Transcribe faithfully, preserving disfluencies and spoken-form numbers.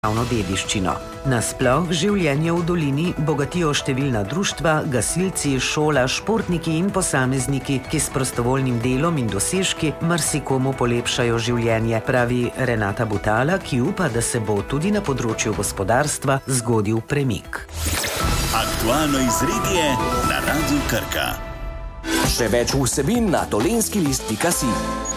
naravno dediščino. Nasploh življenje v dolini bogatijo številna društva, gasilci, šola, športniki in posamezniki, ki s prostovoljnim delom in dosežki marsikomu polepšajo življenje, pravi Renata Butala, ki upa, da se bo tudi na področju gospodarstva zgodil premik. Aktualno izredje na Radiu Krka. Še več vsebin na dolenskilist pika si.